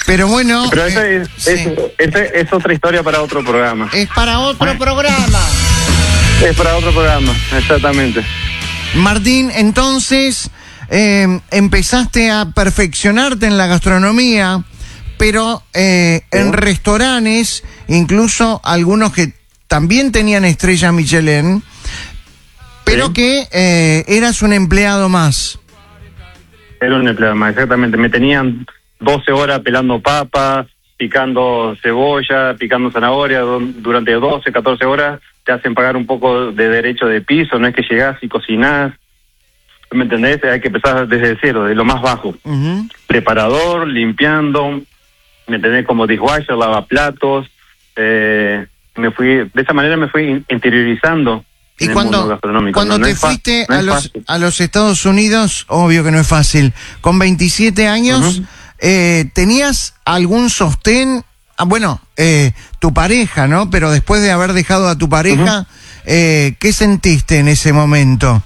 Pero bueno... Pero esa es otra historia para otro programa. Es para otro programa. Es para otro programa, exactamente. Martín, entonces empezaste a perfeccionarte en la gastronomía, pero en restaurantes, incluso algunos que también tenían estrella Michelin, pero que eras un empleado más. Era un empleado más, exactamente. Me tenían 12 horas pelando papas, picando cebolla, picando zanahoria, durante 12, 14 horas te hacen pagar un poco de derecho de piso, no es que llegás y cocinás, ¿me entendés? Hay que empezar desde cero, de lo más bajo. Preparador, limpiando, ¿me entendés? Como dishwasher, lavaplatos, de esa manera me fui interiorizando. Y cuando te fuiste a los Estados Unidos, obvio que no es fácil, con 27 años, ¿tenías algún sostén? Bueno, tu pareja, ¿no? Pero después de haber dejado a tu pareja, ¿qué sentiste en ese momento?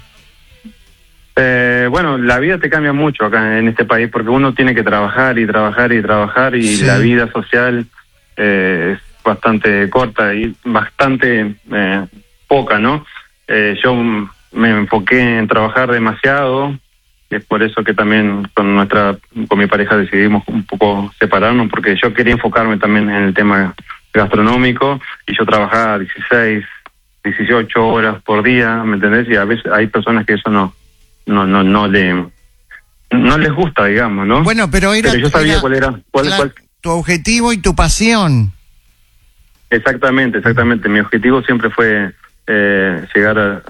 Bueno, la vida te cambia mucho acá en este país, porque uno tiene que trabajar y trabajar y trabajar, y la vida social es bastante corta y bastante... poca, ¿no? Yo me enfoqué en trabajar demasiado, es por eso que también con mi pareja decidimos un poco separarnos, porque yo quería enfocarme también en el tema gastronómico, y yo trabajaba 16, 18 horas por día, ¿me entendés? Y a veces hay personas que eso no les gusta, digamos, ¿no? Bueno, pero yo sabía cuál era tu objetivo y tu pasión. Exactamente. Mi objetivo siempre fue llegar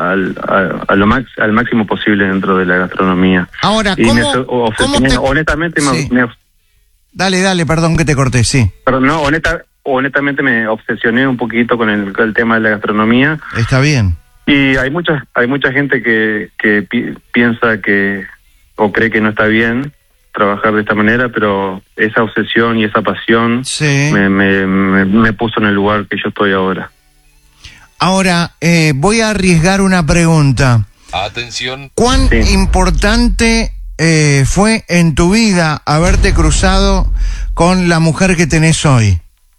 al máximo posible dentro de la gastronomía. Ahora, honestamente, Dale, perdón que te corté, sí. Pero no, honestamente me obsesioné un poquito con el tema de la gastronomía. Está bien. Y hay mucha gente que piensa o cree que no está bien trabajar de esta manera, pero esa obsesión y esa pasión me puso en el lugar que yo estoy ahora. Ahora, voy a arriesgar una pregunta. Atención. ¿Cuán importante fue en tu vida haberte cruzado con la mujer que tenés hoy?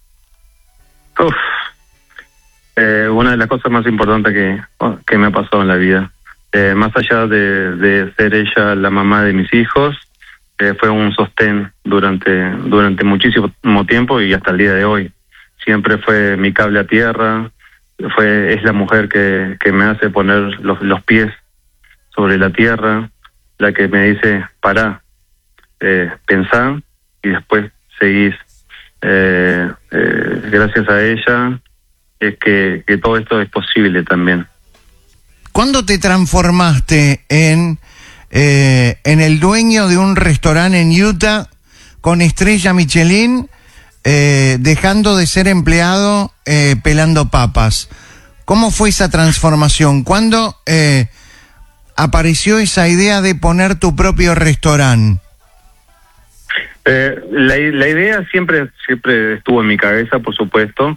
Una de las cosas más importantes que me ha pasado en la vida. Más allá de ser ella la mamá de mis hijos, fue un sostén durante muchísimo tiempo y hasta el día de hoy. Siempre fue mi cable a tierra. Es la mujer que me hace poner los pies sobre la tierra, la que me dice pará, pensá y después seguís. Gracias a ella es que todo esto es posible también. ¿Cuándo te transformaste en el dueño de un restaurante en Utah con estrella Michelin, dejando de ser empleado pelando papas? ¿Cómo fue esa transformación? ¿Cuándo apareció esa idea de poner tu propio restaurante? La idea siempre estuvo en mi cabeza, por supuesto.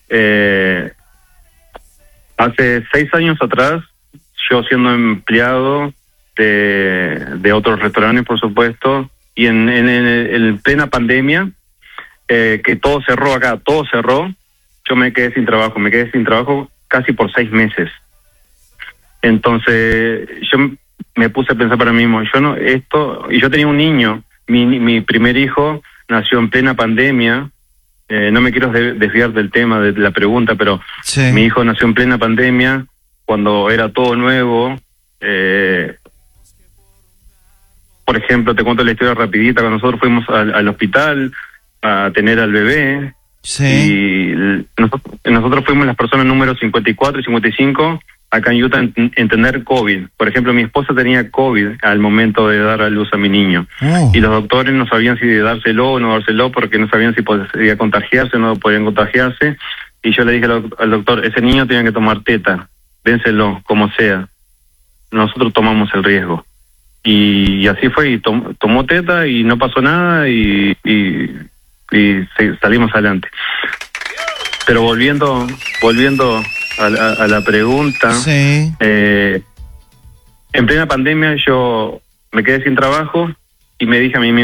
Hace 6 años atrás, yo siendo empleado de otros restaurantes, por supuesto, y en plena pandemia, que todo cerró acá, yo me quedé sin trabajo casi por 6 meses. Entonces yo me puse a pensar para mí mismo, y yo tenía un niño, mi primer hijo nació en plena pandemia. No me quiero desviar del tema de la pregunta, pero mi hijo nació en plena pandemia, cuando era todo nuevo. Por ejemplo, te cuento la historia rapidita. Cuando nosotros fuimos al hospital a tener al bebé, y nosotros fuimos las personas número 54 y 55 acá en Utah en tener COVID. Por ejemplo, mi esposa tenía COVID al momento de dar a luz a mi niño. Y los doctores no sabían si dárselo o no dárselo, porque no sabían si podía contagiarse o no podían contagiarse. Y yo le dije al doctor, ese niño tiene que tomar teta, dénselo, como sea. Nosotros tomamos el riesgo. Y así fue, y tomó teta y no pasó nada, y salimos adelante. Pero volviendo a la pregunta, en plena pandemia yo me quedé sin trabajo y me dije a mí mismo,